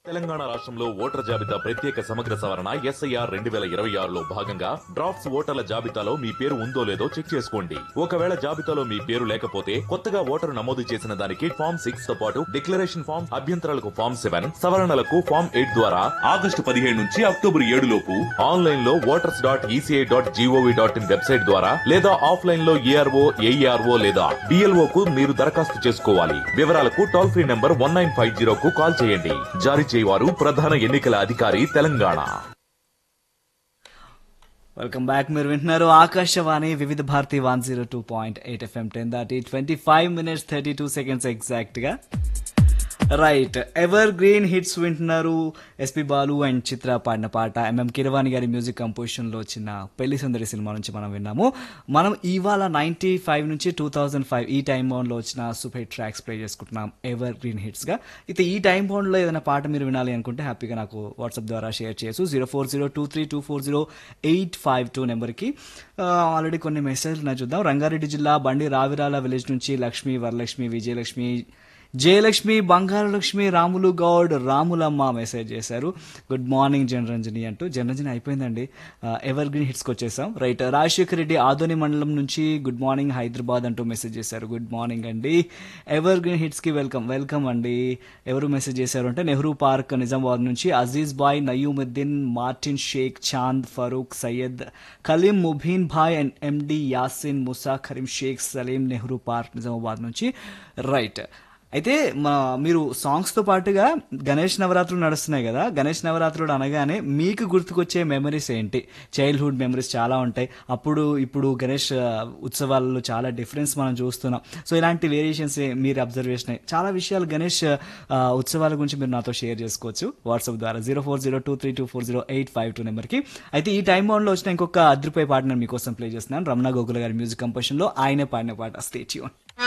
తెలంగాణ రాష్ట్రంలో ఓటర్ల జాబితా ప్రత్యేక సమగ్ర సవరణ ఎస్ఐఆర్ 2026లో భాగంగా డ్రాఫ్ట్స్ ఓటర్ల జాబితాలో మీ పేరు ఉందో లేదో చెక్ చేసుకోండి. ఒకవేళ జాబితాలో మీ పేరు లేకపోతే కొత్తగా ఓటరు నమోదు చేసిన దానికి ఫామ్ 6 తో పాటు డిక్లరేషన్ ఫామ్, అభ్యంతరాలకు ఫామ్ 7, సవరణలకు ఫామ్ 8 ద్వారా ఆగస్టు 15 నుంచి అక్టోబర్ 7 లోపు ఆన్లైన్ లో voters.eci.gov.in వెబ్సైట్ ద్వారా లేదా ఆఫ్లైన్ లో ఏఆర్ఓ, ఏఈఆర్ఓ లేదా డిఎల్ఓ కు మీరు దరఖాస్తు చేసుకోవాలి. వివరాలకు టోల్ ఫ్రీ నంబర్ 1950 కు కాల్ చేయండి. జారీ చేయవారు ప్రధాన ఎన్నికల అధికారి తెలంగాణ. Welcome back. మీరు వింటున్నారు ఆకాశవాణి వివిధ Bharati 102.8 FM 10:30 25 minutes 32 seconds exact గా. రైట్, ఎవర్ గ్రీన్ హిట్స్ వింటున్నారు. ఎస్పి బాలు అండ్ చిత్ర పాడిన పాట ఎంఎం కిరవాణి గారి మ్యూజిక్ కంపోజిషన్ లో వచ్చిన పెళ్లి సుందరి సినిమా నుంచి మనం విన్నాము. మనం ఇవాళ 95 నుంచి 2005 ఈ టైం బౌండ్ లో వచ్చిన సూపర్ హిట్ ట్రాక్స్ ప్లే చేసుకుంటున్నాం ఎవర్ గ్రీన్ హిట్స్ గా. అయితే ఈ టైం బౌండ్ లో ఏదైనా పాట మీరు వినాలి అనుకుంటే హ్యాపీగా నాకు వాట్సాప్ ద్వారా షేర్ చేయొచ్చు 0402324852 నెంబర్కి. ఆల్రెడీ కొన్ని మెసేజ్లు నా చూద్దాం. రంగారెడ్డి జిల్లా బండి రావిరాల విలేజ్ నుంచి లక్ష్మి, వరలక్ష్మి, విజయలక్ష్మి, జయలక్ష్మి, బంగారలక్ష్మి, రాములు గౌడ్, రాములమ్మ మెసేజ్ చేశారు. గుడ్ మార్నింగ్ జనరంజని అంటూ. జనరంజని అయిపోయిందండి, ఎవర్ గ్రీన్ హిట్స్కి వచ్చేసాం. రైట్, రాజశేఖర్ రెడ్డి ఆదోని మండలం నుంచి గుడ్ మార్నింగ్ హైదరాబాద్ అంటూ మెసేజ్ చేశారు. గుడ్ మార్నింగ్ అండి, ఎవర్ గ్రీన్ హిట్స్కి వెల్కమ్ అండి. ఎవరు మెసేజ్ చేశారు అంటే నెహ్రూ పార్క్ నిజామాబాద్ నుంచి Aziz bye, Nayeemuddin, Martin, Sheikh, Chand, Farooq, Syed, Kaleem, Mubeen Bhai and MD Yasin, ముసా, Karim, Sheikh Salim, Nehru park Nizamabad నుంచి. రైట్, అయితే మీరు సాంగ్స్తో పాటుగా గణేష్ నవరాత్రులు నడుస్తున్నాయి కదా. గణేష్ నవరాత్రులు అనగానే మీకు గుర్తుకొచ్చే మెమరీస్ ఏంటి? చైల్డ్హుడ్ మెమరీస్ చాలా ఉంటాయి. అప్పుడు ఇప్పుడు గణేష్ ఉత్సవాలలో చాలా డిఫరెన్స్ మనం చూస్తున్నాం. సో ఇలాంటి వేరియేషన్స్ మీరు అబ్జర్వేషన్ చాలా విషయాలు గణేష్ ఉత్సవాల గురించి మీరు నాతో షేర్ చేసుకోవచ్చు వాట్సాప్ ద్వారా 0402324085 నెంబర్కి. అయితే ఈ టైం బౌండ్లో వచ్చిన ఇంకొక అద్రిపోయే పాట నేను మీకోసం ప్లే చేస్తున్నాను. రమణ గోకుల గారి మ్యూజిక్ కంపోజిషన్లో ఆయనే పాడిన పాట. Stay tune.